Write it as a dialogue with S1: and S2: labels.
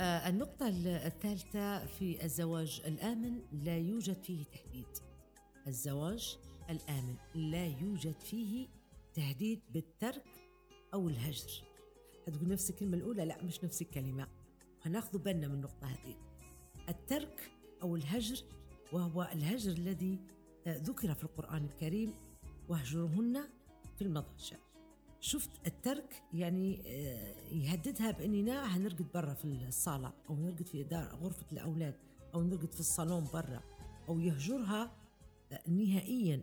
S1: النقطة الثالثة في الزواج الآمن لا يوجد فيه تهديد. الزواج الآمن لا يوجد فيه تهديد بالترك أو الهجر. هتقول نفس الكلمة الأولى؟ لا، مش نفس الكلمة. هناخذ بالنا من النقطة هذه. الترك أو الهجر، وهو الهجر الذي ذكر في القرآن الكريم: واهجرهن في المضاجع. شفت الترك يعني يهددها بأننا هنرقد برا في الصالة، أو نرقد في دار غرفة الأولاد، أو نرقد في الصالون برا، أو يهجرها نهائيا